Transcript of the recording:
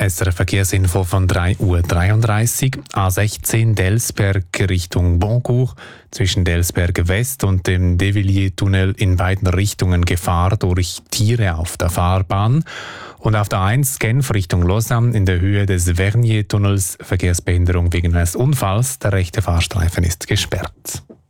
SRF Verkehrsinfo von 3:33 Uhr. A16 Delsberg Richtung Boncourt. Zwischen Delsberg West und dem Devilliers-Tunnel in beiden Richtungen Gefahr durch Tiere auf der Fahrbahn. Und auf der A1 Genf Richtung Lausanne in der Höhe des Vernier-Tunnels Verkehrsbehinderung wegen eines Unfalls. Der rechte Fahrstreifen ist gesperrt.